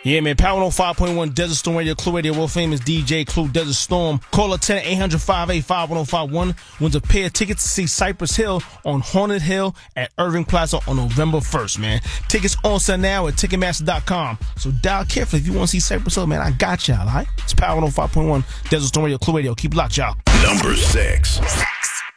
Yeah, man. Power 105.1 Desert Storm Radio, Clue Radio, world famous DJ Clue Desert Storm. Call her 10-800-585-1051. Wins a pair of tickets to see Cypress Hill on Haunted Hill at Irving Plaza on November 1st, man. Tickets on sale now at Ticketmaster.com. So dial carefully if you want to see Cypress Hill, man. I got y'all, all right? It's Power 105.1 Desert Storm Radio, Clue Radio. Keep it locked, y'all. Number 6.